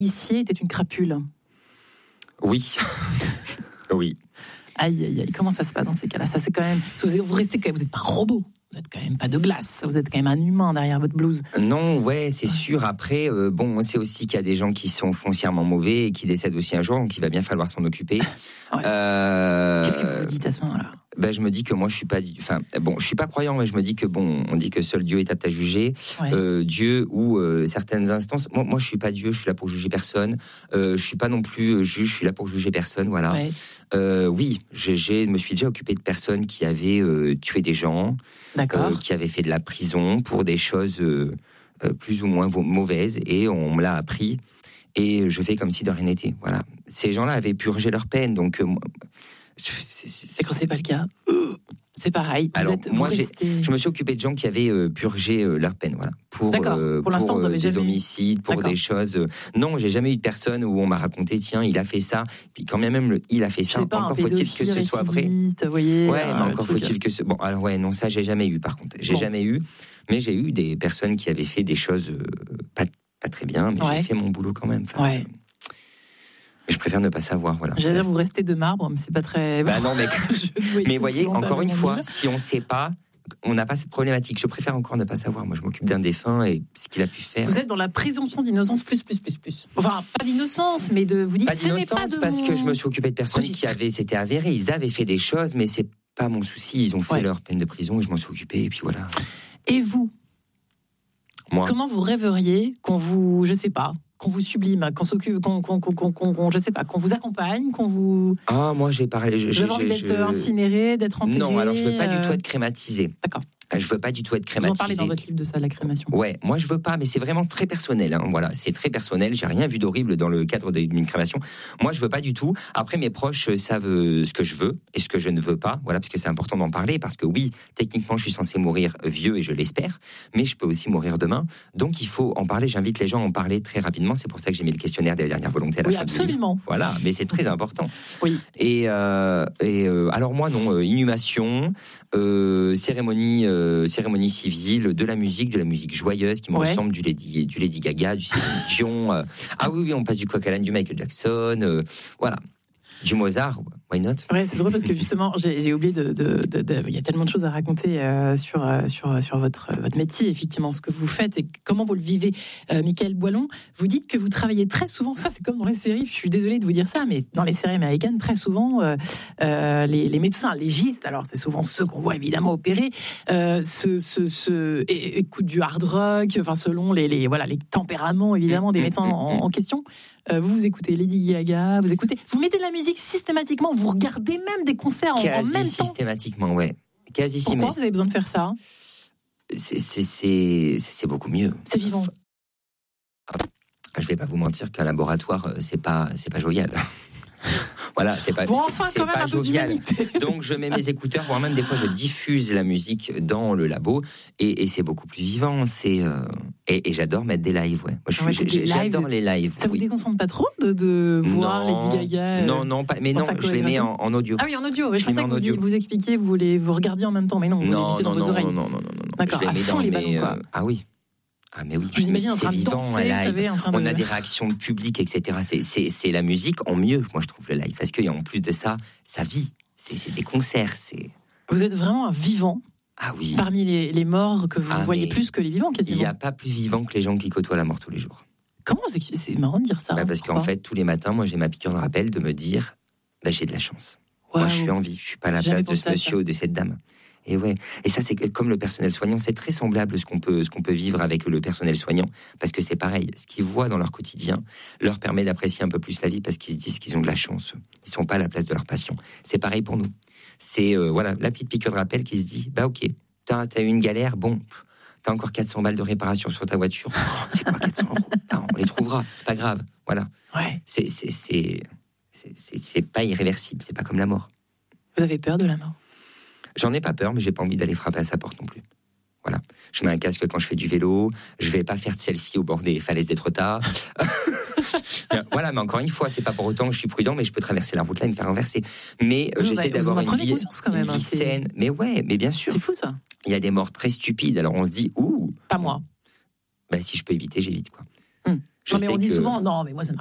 policier était une crapule. Oui. Oui. Aïe, aïe, aïe. Comment ça se passe dans ces cas-là? Ça, c'est quand même. Vous restez quand même. Vous n'êtes pas un robot. Vous n'êtes quand même pas de glace. Vous êtes quand même un humain derrière votre blouse. Non, ouais, c'est sûr. Après, bon, on sait aussi qu'il y a des gens qui sont foncièrement mauvais et qui décèdent aussi un jour, donc il va bien falloir s'en occuper. Ouais. Qu'est-ce que vous vous dites à ce moment-là? Ben, je me dis que moi, je suis pas croyant, mais je me dis que bon, on dit que seul Dieu est apte à juger. Ouais. Dieu ou certaines instances. Moi, je suis pas Dieu. Je suis là pour juger personne. Je suis pas non plus juge. Je suis là pour juger personne. Voilà. Ouais. Oui, je me suis déjà occupé de personnes qui avaient tué des gens, qui avaient fait de la prison pour des choses plus ou moins mauvaises, et on me l'a appris. Et je fais comme si de rien n'était. Voilà. Ces gens-là avaient purgé leur peine, donc. C'est quand c'est pas le cas. C'est pareil. Alors, je me suis occupé de gens qui avaient purgé leur peine, voilà. Pour l'instant, vous avez des homicides, pour des choses. Non, j'ai jamais eu de personne où on m'a raconté, tiens, il a fait ça. Puis quand même, il a fait ça. Encore faut-il que ce soit vrai. Voyez, ouais, mais encore faut-il que ce. Bon, alors ouais, non, ça j'ai jamais eu. Par contre, jamais eu. Mais j'ai eu des personnes qui avaient fait des choses pas très bien, mais j'ai fait mon boulot quand même. Enfin, je préfère ne pas savoir, voilà. J'allais dire, vous restez de marbre, mais c'est pas très. Bah non, mais voyez, encore une fois, si on ne sait pas, on n'a pas cette problématique. Je préfère encore ne pas savoir. Moi, je m'occupe d'un défunt et ce qu'il a pu faire. Vous êtes dans la présomption d'innocence plus. Enfin, pas d'innocence, mais de vous dites. Pas d'innocence, parce que je me suis occupé de personnes c'était avéré. Ils avaient fait des choses, mais c'est pas mon souci. Ils ont fait leur peine de prison et je m'en suis occupé. Et puis voilà. Et vous, moi, comment vous rêveriez qu'on vous, je sais pas, qu'on vous sublime, qu'on s'occupe, je sais pas, qu'on vous accompagne, qu'on vous. Ah, moi j'ai parlé. J'ai envie d'être incinéré, d'être enterré. Non, alors je veux pas du tout être crématisé. D'accord. Je veux pas du tout être crématisé. Vous en parlez dans votre livre de ça, la crémation. Ouais, moi je veux pas, mais c'est vraiment très personnel. Hein, voilà, c'est très personnel. J'ai rien vu d'horrible dans le cadre d'une crémation. Moi, je veux pas du tout. Après, mes proches savent ce que je veux et ce que je ne veux pas. Voilà, parce que c'est important d'en parler. Parce que oui, techniquement, je suis censé mourir vieux et je l'espère, mais je peux aussi mourir demain. Donc, il faut en parler. J'invite les gens à en parler très rapidement. C'est pour ça que j'ai mis le questionnaire des dernières volontés à la fin. Absolument. Voilà, mais c'est très important. Oui. Et alors moi non, inhumation, cérémonie civile, de la musique joyeuse qui me ressemble, du Lady Gaga, du Céline Dion. Ah oui, on passe du coq à l'âne, du Michael Jackson, voilà. Du Mozart, why not? Ouais, c'est drôle parce que justement, j'ai oublié il y a tellement de choses à raconter sur votre métier, effectivement, ce que vous faites et comment vous le vivez. Mickaël Boilon, vous dites que vous travaillez très souvent, ça c'est comme dans les séries, je suis désolée de vous dire ça, mais dans les séries américaines, très souvent, les médecins légistes, alors c'est souvent ceux qu'on voit évidemment opérer, écoutent du hard rock, enfin selon les tempéraments évidemment des médecins en question. Vous écoutez Lady Gaga, vous mettez de la musique systématiquement, vous regardez même des concerts en même temps. Quasi systématiquement, ouais. Pourquoi vous avez besoin de faire ça? C'est beaucoup mieux. C'est vivant. Je vais pas vous mentir qu'un laboratoire, c'est pas jovial. Voilà, c'est pas jovial. Donc je mets mes écouteurs, voire même des fois je diffuse la musique dans le labo et c'est beaucoup plus vivant. Et j'adore mettre des lives. Ouais. Moi, j'adore les lives. Ça vous déconcentre pas trop de voir Lady Gaga? Non, pas. Mais non, je les mets en audio. Ah oui, en audio. Je pensais que vous expliquiez, vous regardiez en même temps, mais non, vous les mettez dans vos oreilles. Non. D'accord. À fond les ballons, quoi. Ah oui. Ah mais oui, je vous imagine en train de danser, vous savez, on a des réactions de public, etc. C'est la musique en mieux, moi je trouve, le live, parce qu'en plus de ça, ça vit. C'est des concerts. Vous êtes vraiment un vivant. Ah oui. Parmi les morts que vous voyez plus que les vivants, quasiment. Il n'y a pas plus vivant que les gens qui côtoient la mort tous les jours. Comment c'est marrant de dire ça. Parce qu'en fait, tous les matins, moi j'ai ma piqûre de rappel de me dire, j'ai de la chance. Wow. Moi je suis en vie, je suis pas à la place de ce monsieur ou de cette dame. Et ouais, et ça c'est comme le personnel soignant, c'est très semblable ce qu'on peut vivre avec le personnel soignant, parce que c'est pareil, ce qu'ils voient dans leur quotidien leur permet d'apprécier un peu plus la vie, parce qu'ils se disent qu'ils ont de la chance, ils sont pas à la place de leurs patients. C'est pareil pour nous. C'est voilà, la petite piqûre de rappel qui se dit, ok, t'as eu une galère, bon, t'as encore 400 balles de réparation sur ta voiture, c'est quoi 400 euros? Non, on les trouvera, c'est pas grave, voilà. Ouais. C'est pas irréversible, c'est pas comme la mort. Vous avez peur de la mort? J'en ai pas peur, mais j'ai pas envie d'aller frapper à sa porte non plus. Voilà. Je mets un casque quand je fais du vélo. Je vais pas faire de selfie au bord des falaises d'Étretat. Voilà, mais encore une fois, c'est pas pour autant que je suis prudent, mais je peux traverser la route là et me faire renverser. Mais j'essaie d'avoir une vie saine. Mais ouais, mais bien sûr. C'est fou ça. Il y a des morts très stupides. Alors on se dit, ouh. Pas moi. Si je peux éviter, j'évite quoi. Non, mais on dit souvent, non, mais moi, ça